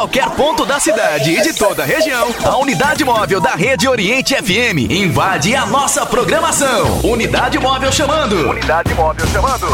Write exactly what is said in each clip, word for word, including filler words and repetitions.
qualquer ponto da cidade e de toda a região, a unidade móvel da Rede Oriente F M invade a nossa programação. Unidade móvel chamando. Unidade móvel chamando.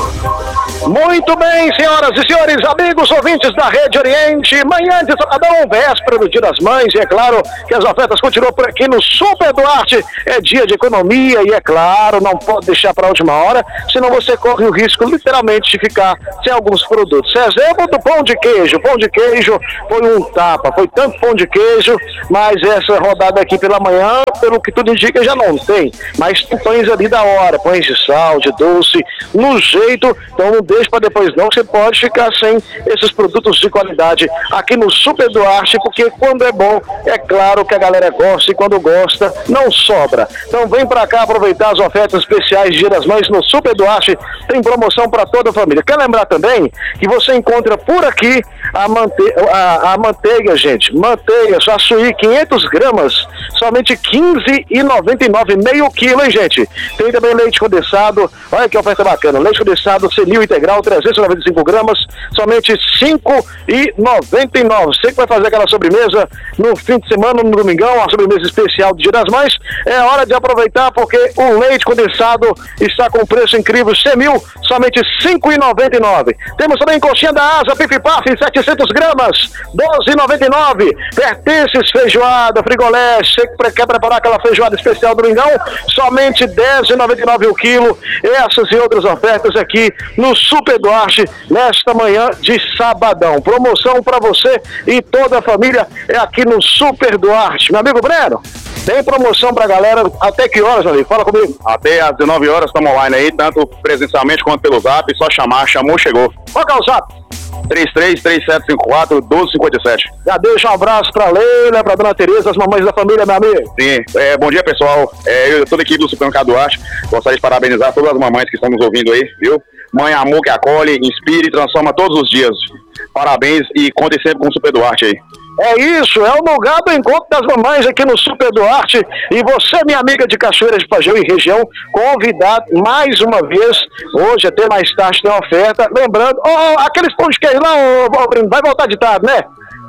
Muito bem, senhoras e senhores, amigos ouvintes da Rede Oriente, manhã de sabadão, véspera do Dia das Mães, e é claro que as ofertas continuam por aqui no Super Duarte. É dia de economia e é claro, não pode deixar para a última hora, senão você corre o risco literalmente de ficar sem alguns produtos. Exemplo do pão de queijo. Pão de queijo foi um tapa, foi tanto pão de queijo, mas essa rodada aqui pela manhã, pelo que tudo indica, já não tem. Mas tem pães ali da hora, pães de sal, de doce, no jeito, então não deixe para depois não, você pode ficar sem esses produtos de qualidade aqui no Super Duarte, porque quando é bom, é claro que a galera gosta, e quando gosta, não sobra. Então vem pra cá aproveitar as ofertas especiais de Dia das Mães no Super Duarte, tem promoção para toda a família. Quer lembrar também que você encontra por aqui a, mante a, a manteiga, gente, manteiga, açaí, quinhentas gramas, somente quinze reais e noventa e nove centavos, meio quilo, hein, gente? Tem também leite condensado, olha que oferta bacana, leite condensado Senil integral, trezentas e noventa e cinco gramas, somente cinco reais e noventa e nove centavos. Você que vai fazer aquela sobremesa no fim de semana, no domingão, a sobremesa especial do Dia das Mães, é hora de aproveitar, porque o leite condensado está com preço incrível, Senil, somente cinco reais e noventa e nove centavos. Temos também coxinha da asa, pipipaf, setecentas gramas, doze reais e noventa e nove centavos. Pertences, feijoada, frigolé, você que quer preparar aquela feijoada especial do domingão, somente dez reais e noventa e nove centavos o quilo. Essas e outras ofertas aqui no Super Duarte, nesta manhã de sabadão. Promoção para você e toda a família é aqui no Super Duarte. Meu amigo Breno, tem promoção pra galera até que horas, ali? Fala comigo. Até às dezenove horas estamos online aí, tanto presencialmente quanto pelo Zap, só chamar, chamou, chegou. Qual que é o Zap? três três, três sete cinco quatro, doze cinquenta e sete. Já deixa um abraço pra Leila, pra Dona Tereza, as mamães da família, meu amigo. Sim, é, bom dia pessoal, é, eu, toda a equipe do Supermercado Duarte, gostaria de parabenizar todas as mamães que estão nos ouvindo aí, viu? Mãe, amor que acolhe, inspira e transforma todos os dias. Parabéns e contem sempre com o Super Duarte aí. É isso, é o lugar do encontro das mamães aqui no Super Duarte. E você, minha amiga de Cachoeira de Pajeú e região, convidado mais uma vez. Hoje, até mais tarde, tem oferta. Lembrando, oh, aqueles pão de queijo lá, oh, oh, vai voltar de tarde, né?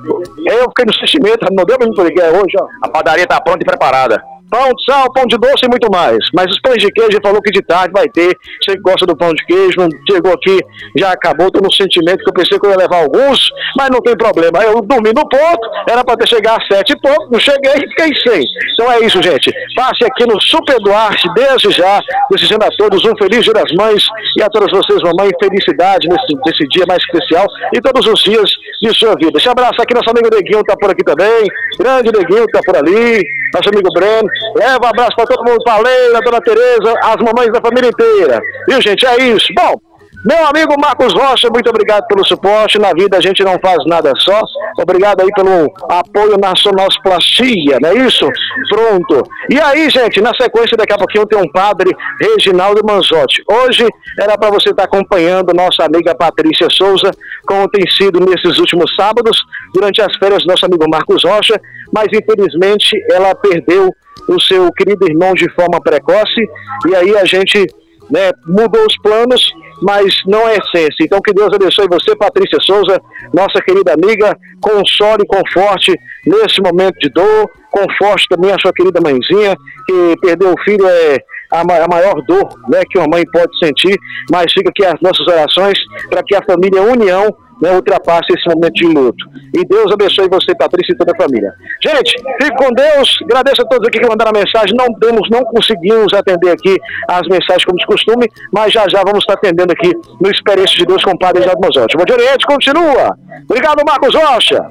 Eu fiquei no sentimento, não deu pra mim porque é hoje, ó. A padaria tá pronta e preparada. Pão de sal, pão de doce e muito mais. Mas os pães de queijo, ele falou que de tarde vai ter. Você que gosta do pão de queijo, não chegou aqui, já acabou. Tô no sentimento que eu pensei que eu ia levar alguns, mas não tem problema. Eu dormi no ponto, era para ter chegado às sete e pouco, não cheguei e fiquei sem. Então é isso, gente. Passe aqui no Super Duarte, desde já, desejando a todos um feliz Dia das Mães e a todas vocês, mamãe, felicidade nesse, nesse dia mais especial e todos os dias de sua vida. Deixa um abraço aqui, nosso amigo Neguinho tá por aqui também. Grande Neguinho tá por ali. Nosso amigo Breno. Leva um abraço para todo mundo, para Leila, a Dona Tereza, as mamães da família inteira. Viu, gente? É isso. Bom, meu amigo Marcos Rocha, muito obrigado pelo suporte. Na vida a gente não faz nada só. Obrigado aí pelo apoio na sonoplastia, não é isso? Pronto. E aí, gente, na sequência, daqui a pouquinho tem um padre, Reginaldo Manzotti. Hoje era para você estar acompanhando nossa amiga Patrícia Souza, como tem sido nesses últimos sábados, durante as férias do nosso amigo Marcos Rocha, mas infelizmente ela perdeu o seu querido irmão de forma precoce, e aí a gente, né, mudou os planos, mas não é essência. Então que Deus abençoe você, Patrícia Souza, nossa querida amiga, console e conforte nesse momento de dor, conforte também a sua querida mãezinha, que perdeu o filho é a maior dor, né, que uma mãe pode sentir, mas fica aqui as nossas orações para que a família União, né, ultrapasse esse momento de luto. E Deus abençoe você, Patrícia, e toda a família. Gente, fique com Deus, agradeço a todos aqui que mandaram a mensagem, não temos, não conseguimos atender aqui as mensagens como de costume, mas já já vamos estar atendendo aqui no Experiência de Deus com o Padre Reginaldo Manzotti. Bom dia, Oriente, continua. Obrigado, Marcos Rocha.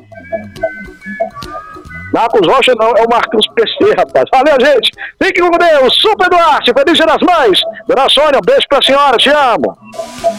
Marcos Rocha não, é o Marcos P C, rapaz. Valeu, gente. Fique com Deus. Super Duarte, feliz Dia das Mães. Dona Sônia, um beijo pra senhora, te amo.